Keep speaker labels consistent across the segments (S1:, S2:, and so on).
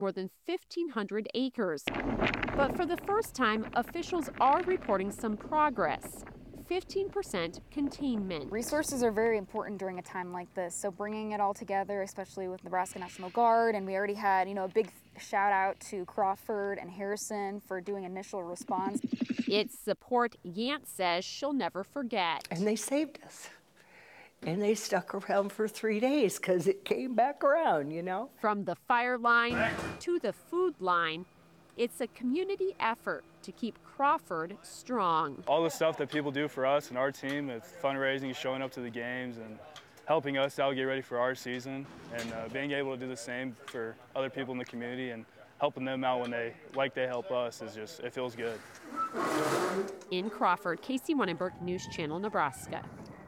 S1: more than 1,500 acres. But for the first time, officials are reporting some progress. 15% containment.
S2: Resources are very important during a time like this, so bringing it all together, especially with Nebraska National Guard, and we already had, a big shout out to Crawford and Harrison for doing initial response.
S1: It's support Yant says she'll never forget.
S3: And they saved us. And they stuck around for 3 days because it came back around,
S1: From the fire line to the food line, it's a community effort to keep Crawford strong.
S4: All the stuff that people do for us and our team, it's fundraising, showing up to the games, and helping us out get ready for our season, and being able to do the same for other people in the community and helping them out when they help us it feels good.
S1: In Crawford, Casey Wannenberg, News Channel, Nebraska.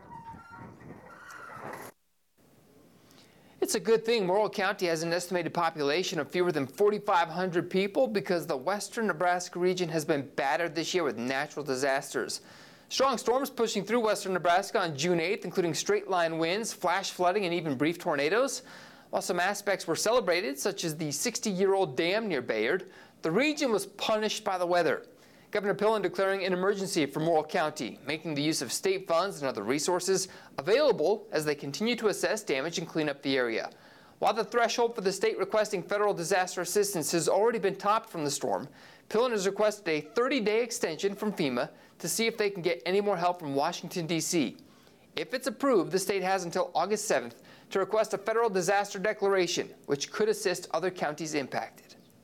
S5: It's a good thing Morrill County has an estimated population of fewer than 4,500 people because the western Nebraska region has been battered this year with natural disasters. Strong storms pushing through western Nebraska on June 8th, including straight-line winds, flash flooding, and even brief tornadoes. While some aspects were celebrated, such as the 60-year-old dam near Bayard, the region was punished by the weather. Governor Pillen declaring an emergency for Morrill County, making the use of state funds and other resources available as they continue to assess damage and clean up the area. While the threshold for the state requesting federal disaster assistance has already been topped from the storm, Pillen has requested a 30-day extension from FEMA to see if they can get any more help from Washington, D.C. If it's approved, the state has until August 7th to request a federal disaster declaration, which could assist other counties impacted.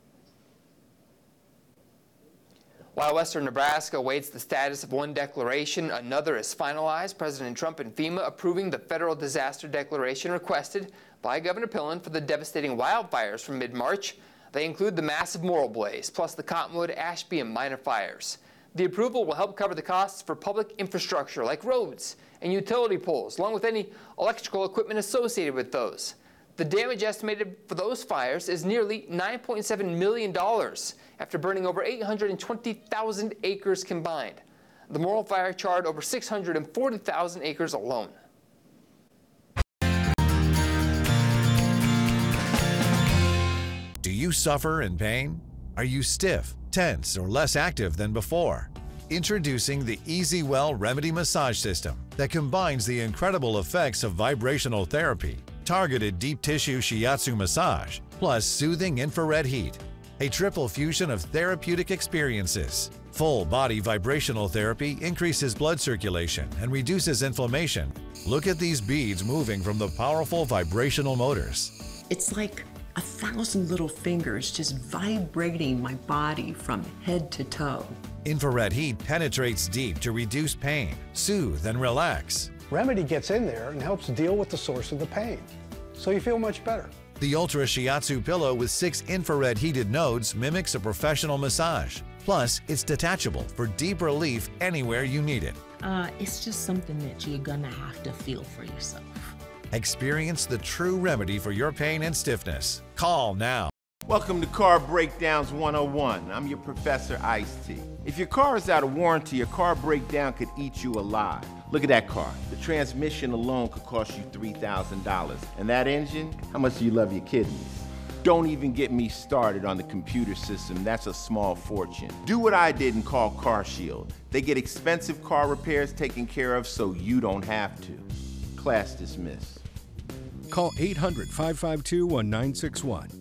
S5: While western Nebraska awaits the status of one declaration, another is finalized. President Trump and FEMA approving the federal disaster declaration requested by Governor Pillen for the devastating wildfires from mid-March. They include the massive Morrill blaze, plus the Cottonwood, Ashby, and minor fires. The approval will help cover the costs for public infrastructure like roads and utility poles, along with any electrical equipment associated with those. The damage estimated for those fires is nearly $9.7 million after burning over 820,000 acres combined. The Morrill fire charred over 640,000 acres alone.
S6: Do you suffer in pain? Are you stiff, tense, or less active than before? Introducing the EasyWell Remedy Massage System that combines the incredible effects of vibrational therapy, targeted deep tissue shiatsu massage, plus soothing infrared heat. A triple fusion of therapeutic experiences. Full body vibrational therapy increases blood circulation and reduces inflammation. Look at these beads moving from the powerful vibrational motors.
S7: It's like 1,000 little fingers just vibrating my body from head to toe.
S6: Infrared heat penetrates deep to reduce pain, soothe, and relax.
S8: Remedy gets in there and helps deal with the source of the pain, so you feel much better.
S6: The Ultra Shiatsu pillow with 6 infrared heated nodes mimics a professional massage. Plus, it's detachable for deep relief anywhere you need it.
S9: It's just something that you're gonna have to feel for yourself.
S6: Experience the true remedy for your pain and stiffness. Call now.
S10: Welcome to Car Breakdowns 101. I'm your Professor Ice-T. If your car is out of warranty, a car breakdown could eat you alive. Look at that car. The transmission alone could cost you $3,000. And that engine? How much do you love your kidneys? Don't even get me started on the computer system. That's a small fortune. Do what I did and call CarShield. They get expensive car repairs taken care of so you don't have to. Class dismissed.
S11: Call 800-552-1961.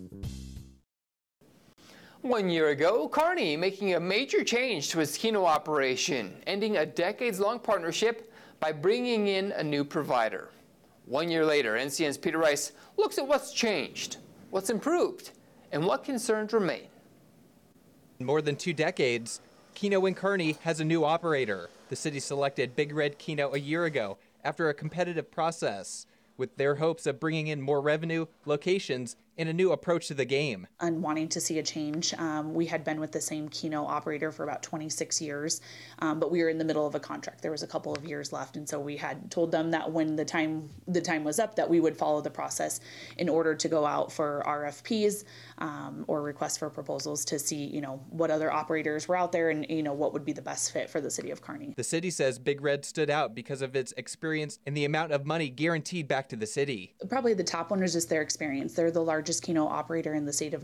S5: 1 year ago, Kearney making a major change to its Keno operation, ending a decades-long partnership by bringing in a new provider. 1 year later, NCN's Peter Rice looks at what's changed, what's improved, and what concerns remain.
S12: In more than 2 decades, Keno in Kearney has a new operator. The city selected Big Red Keno a year ago after a competitive process, with their hopes of bringing in more revenue, locations, and a new approach to the game.
S13: And wanting to see a change. We had been with the same Keno operator for about 26 years, but we were in the middle of a contract. There was a couple of years left, and so we had told them that when the time was up, that we would follow the process in order to go out for RFPs or requests for proposals to see, what other operators were out there and, what would be the best fit for the city of Kearney.
S12: The city says Big Red stood out because of its experience and the amount of money guaranteed back to the city.
S13: Probably the top one is just their experience. They're the largest Keno operator in the state of